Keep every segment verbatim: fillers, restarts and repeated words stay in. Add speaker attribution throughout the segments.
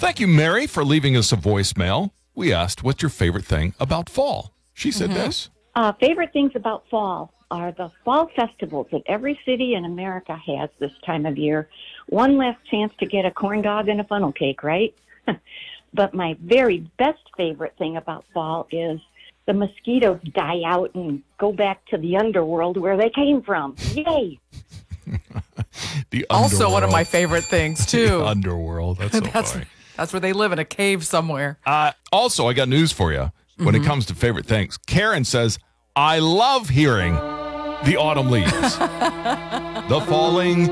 Speaker 1: Thank you, Mary, for leaving us a voicemail. We asked, what's your favorite thing about fall? She said mm-hmm. this.
Speaker 2: Uh, favorite things about fall are the fall festivals that every city in America has this time of year. One last chance to get a corn dog and a funnel cake, right? But my very best favorite thing about fall is the mosquitoes die out and go back to the underworld where they came from. Yay!
Speaker 1: The
Speaker 3: also
Speaker 1: underworld.
Speaker 3: One of my favorite things, too.
Speaker 1: The underworld. That's so
Speaker 3: that's,
Speaker 1: funny.
Speaker 3: That's where they live, in a cave somewhere. Uh,
Speaker 1: also, I got news for you. When mm-hmm. it comes to favorite things, Karen says, I love hearing the autumn leaves. The falling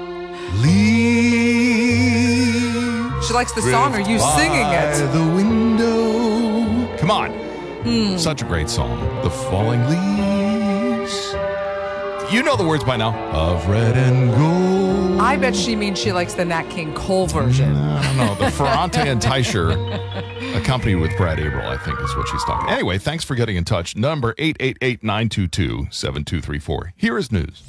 Speaker 1: leaves.
Speaker 3: She likes the song. Are you singing it?
Speaker 1: The window. Come on. Mm. Such a great song. The falling leaves. You know the words by now. Of red and gold.
Speaker 3: I bet she means she likes the Nat King Cole version.
Speaker 1: No, no, the Ferrante and Teicher, accompanied with Brad Averill, I think is what she's talking. Anyway, thanks for getting in touch. Number eight eight eight, nine two two, seven two three four. Here is news.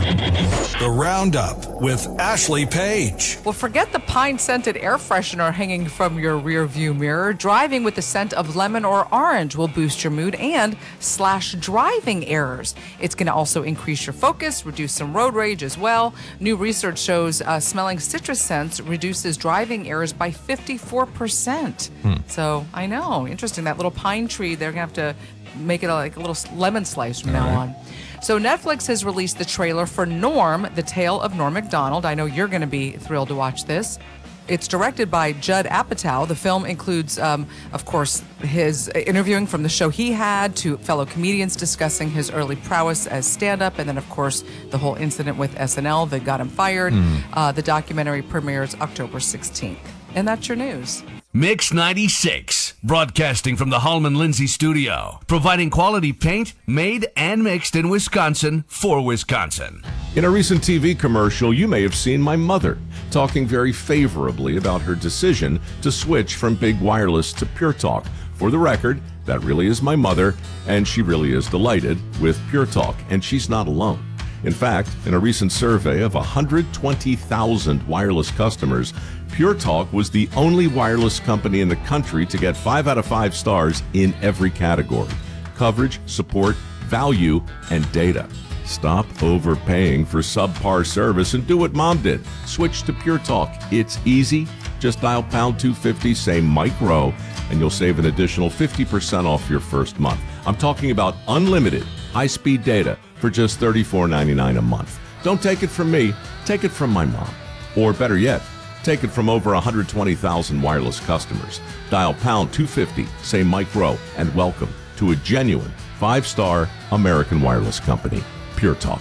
Speaker 4: The Roundup with Ashley Page.
Speaker 3: Well, forget the pine-scented air freshener hanging from your rear-view mirror. Driving with the scent of lemon or orange will boost your mood and slash driving errors. It's going to also increase your focus, reduce some road rage as well. New research shows uh, smelling citrus scents reduces driving errors by fifty-four percent. Hmm. So I know, interesting. That little pine tree, they're going to have to make it a, like a little lemon slice from All now right. on. So Netflix has released the trailer for Norm, The Tale of Norm Macdonald. I know you're going to be thrilled to watch this. It's directed by Judd Apatow. The film includes, um, of course, his interviewing from the show he had to fellow comedians discussing his early prowess as stand-up, and then, of course, the whole incident with S N L that got him fired. Mm. Uh, the documentary premieres October sixteenth. And that's your news.
Speaker 5: Mix ninety-six, broadcasting from the Hallman Lindsay studio, providing quality paint made and mixed in Wisconsin for Wisconsin.
Speaker 6: In a recent T V commercial, you may have seen my mother talking very favorably about her decision to switch from Big Wireless to Pure Talk. For the record, that really is my mother, and she really is delighted with Pure Talk, and she's not alone. In fact, in a recent survey of one hundred twenty thousand wireless customers, Pure Talk was the only wireless company in the country to get five out of five stars in every category: coverage, support, value, and data. Stop overpaying for subpar service and do what Mom did. Switch to Pure Talk. It's easy. Just dial pound two fifty, say Mike Rowe, and you'll save an additional fifty percent off your first month. I'm talking about unlimited high-speed data for just thirty-four ninety-nine a month. Don't take it from me. Take it from my mom. Or better yet, take it from over one hundred twenty thousand wireless customers. Dial pound two fifty, say Mike Rowe, and welcome to a genuine five-star American wireless company, Pure Talk.